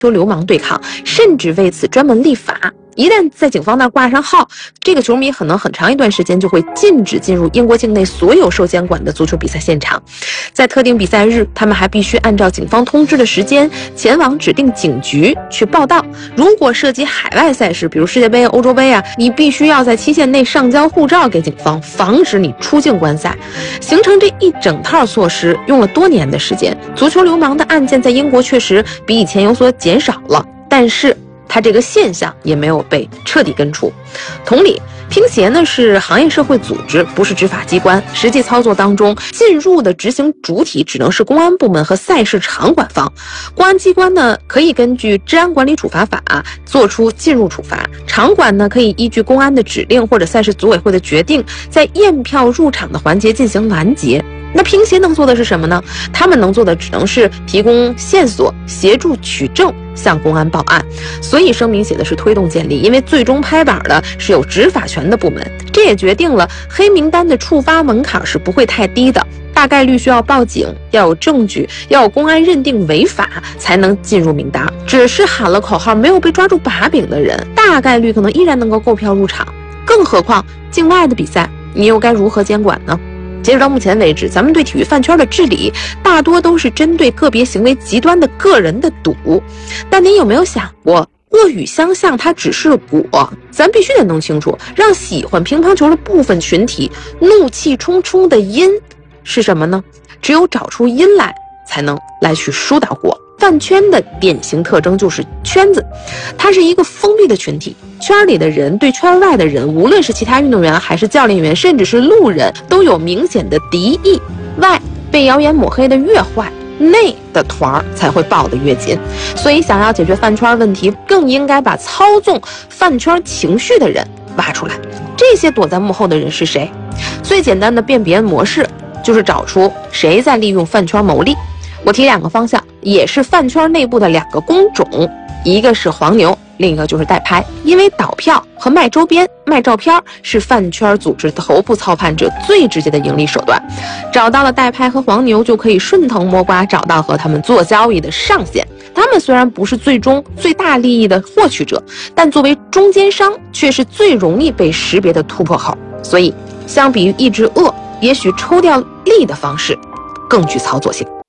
流氓对抗，甚至为此专门立法。一旦在警方那挂上号，这个球迷可能很长一段时间就会禁止进入英国境内所有受监管的足球比赛现场。在特定比赛日，他们还必须按照警方通知的时间前往指定警局去报到。如果涉及海外赛事，比如世界杯、欧洲杯啊，你必须要在期限内上交护照给警方，防止你出境观赛。形成这一整套措施用了多年的时间，足球流氓的案件在英国确实比以前有所减少了，但是它这个现象也没有被彻底根除。同理，乒协呢是行业社会组织，不是执法机关，实际操作当中进入的执行主体只能是公安部门和赛事场馆方。公安机关呢可以根据治安管理处罚法做出进入处罚，场馆呢可以依据公安的指令或者赛事组委会的决定，在验票入场的环节进行拦截。那乒协能做的是什么呢？他们能做的只能是提供线索，协助取证，向公安报案。所以声明写的是推动建立，因为最终拍板的是有执法权的部门。这也决定了黑名单的触发门槛是不会太低的，大概率需要报警，要有证据，要有公安认定违法才能进入名单。只是喊了口号没有被抓住把柄的人，大概率可能依然能够购票入场。更何况境外的比赛，你又该如何监管呢？截止到目前为止，咱们对体育饭圈的治理大多都是针对个别行为极端的个人的赌。但您有没有想过，恶语相向它只是果，咱必须得弄清楚，让喜欢乒乓球的部分群体怒气冲冲的因是什么呢？只有找出因来，才能来去疏导果。饭圈的典型特征就是圈子，它是一个封闭的群体，圈里的人对圈外的人，无论是其他运动员还是教练员，甚至是路人，都有明显的敌意。外被谣言抹黑的越坏，内的团才会抱得越紧。所以想要解决饭圈问题，更应该把操纵饭圈情绪的人挖出来。这些躲在幕后的人是谁？最简单的辨别模式就是找出谁在利用饭圈牟利。我提两个方向，也是饭圈内部的两个工种，一个是黄牛，另一个就是代拍。因为倒票和卖周边、卖照片是饭圈组织头部操盘者最直接的盈利手段。找到了代拍和黄牛，就可以顺藤摸瓜找到和他们做交易的上限。他们虽然不是最终最大利益的获取者，但作为中间商却是最容易被识别的突破口。所以相比于抑制恶，也许抽掉利的方式更具操作性。